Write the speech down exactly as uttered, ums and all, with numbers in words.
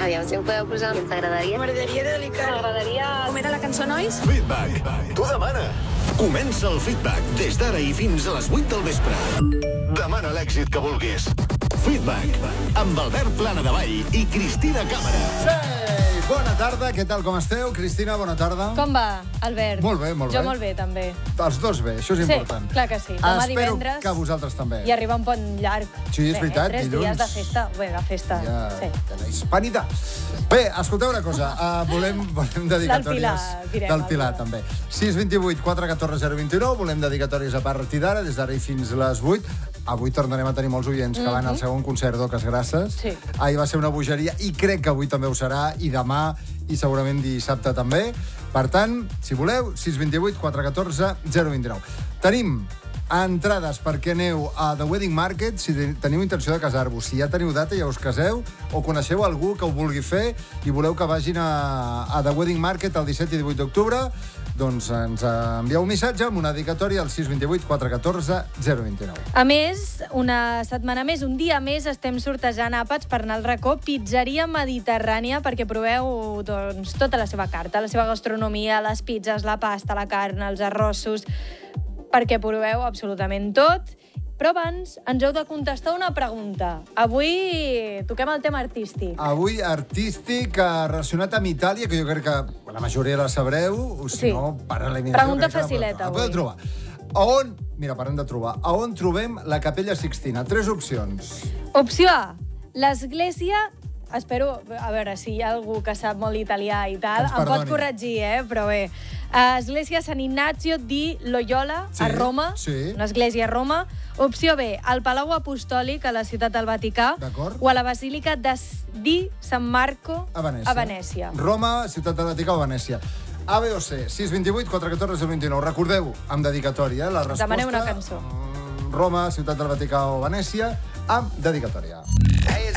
Aviam, si em podeu posar el que ens agradaria. M'agradaria dedicar... M'agradaria... Com era la cançó, nois? Feedback. Tu demana. Comença el Feedback des d'ara i fins a les vuit del vespre. Demana l'èxit que vulguis. Feedback. Amb Albert Planadevall i Cristina Càmera. Sí, bona tarda, què tal, com esteu? Cristina, bona tarda. Com va, Albert? Molt bé, molt bé. Jo molt bé, també. Els dos bé, això és sí, important. clar que sí. Demà Espero divendres... que vosaltres també. I arriba un pont llarg. Sí, és bé, veritat, eh? Tres dilluns. dies de festa. Bé, de festa. Ja, sí. de la hispanitat. Bé, escolteu una cosa, uh, volem, volem dedicatòries... Del Pilar, direm. Del Pilar, també. sis vint vuit quatre un quatre zero dos nou, volem dedicatòries a partir d'ara, des d'ara i fins a les vuit. Avui tornarem a tenir molts oients que van al segon concert d'Oques Grasses. Sí. Ahir va ser una bogeria i crec que avui també ho serà, i demà, i segurament dissabte també. Per tant, si voleu, sis vint vuit quatre un quatre zero dos nou. Tenim entrades perquè aneu a The Wedding Market si teniu intenció de casar-vos. Si ja teniu data, ja us caseu, o coneixeu algú que ho vulgui fer i voleu que vagin a, a The Wedding Market el disset i divuit d'octubre, doncs ens envieu un missatge amb una dedicatòria al sis vint vuit quatre un quatre zero dos nou. A més, una setmana més, un dia més, estem sortejant àpats per anar al racó Pizzeria Mediterrània perquè proveu doncs, tota la seva carta, la seva gastronomia, les pizzas, la pasta, la carn, els arrossos, perquè proveu absolutament tot. Però abans ens heu de contestar una pregunta. Avui toquem el tema artístic. Avui artístic eh, relacionat amb Itàlia, que jo crec que la majoria la sabreu, o si Sí. no, per eliminació... Pregunta crec que la facileta, podeu- la podeu trobar. A on, mira, parlem de trobar, a on trobem la Capella Sixtina? Tres opcions. Opció A, l'església... Espero, a veure, si hi ha algú que sap molt italià i tal, Ens em pot perdoni. corregir, eh? Però bé. Església Sant Ignazio di Loyola, Sí, a Roma. sí. Una església a Roma. Opció B, al Palau Apostòlic, a la ciutat del Vaticà. D'acord. O a la Basílica de, di San Marco, A Venècia. a Venècia. Roma, Ciutat del Vaticà o Venècia. A, B o C, sis vint vuit quatre un quatre zero dos nou. Recordeu, amb dedicatòria, la resposta... Demaneu una cançó. mm, Roma, Ciutat del Vaticà o Venècia, amb dedicatòria. Hey, it's